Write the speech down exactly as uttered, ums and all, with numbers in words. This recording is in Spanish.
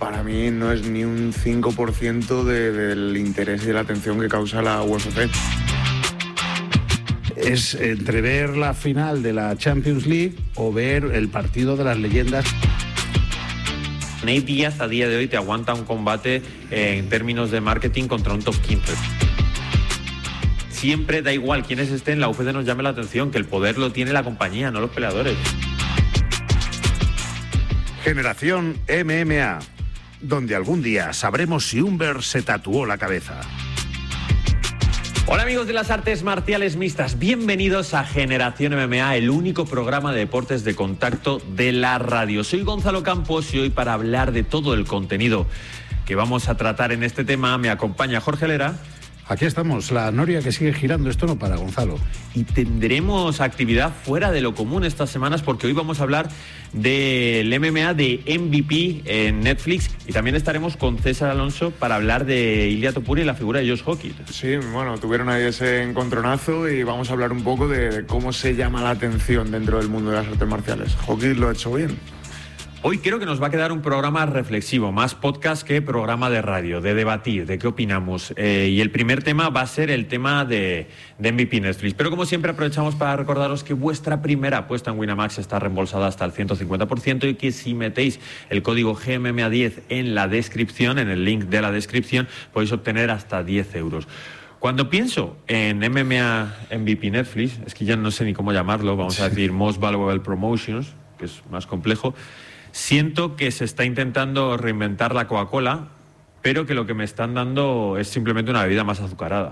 para mí no es ni un cinco por ciento de, del interés y de la atención que causa la U F C. Es entre ver la final de la Champions League o ver el partido de las leyendas. Nate Diaz a día de hoy te aguanta un combate eh, en términos de marketing contra un top quince. Siempre da igual quiénes estén, la U F C nos llame la atención, que el poder lo tiene la compañía, no los peleadores. Generación M M A, donde algún día sabremos si Humber se tatuó la cabeza. Hola amigos de las artes marciales mixtas, bienvenidos a Generación M M A, el único programa de deportes de contacto de la radio. Soy Gonzalo Campos y hoy para hablar de todo el contenido que vamos a tratar en este tema me acompaña Jorge Lera. Aquí estamos, la noria que sigue girando, esto no para, Gonzalo. Y tendremos actividad fuera de lo común estas semanas porque hoy vamos a hablar del M M A de M V P en Netflix y también estaremos con César Alonso para hablar de Ilia Topuria y la figura de Josh Hockey. Sí, bueno, tuvieron ahí ese encontronazo y vamos a hablar un poco de cómo se llama la atención dentro del mundo de las artes marciales. Hockey lo ha hecho bien. Hoy creo que nos va a quedar un programa reflexivo, más podcast que programa de radio, de debatir, de qué opinamos. Eh, y el primer tema va a ser el tema de, de M V P Netflix. Pero como siempre aprovechamos para recordaros que vuestra primera apuesta en Winamax está reembolsada hasta el ciento cincuenta por ciento y que si metéis el código G M M A diez en la descripción, en el link de la descripción, podéis obtener hasta diez euros. Cuando pienso en M M A M V P Netflix, es que ya no sé ni cómo llamarlo, vamos a decir Most Valuable Promotions, que es más complejo. Siento que se está intentando reinventar la Coca-Cola, pero que lo que me están dando es simplemente una bebida más azucarada.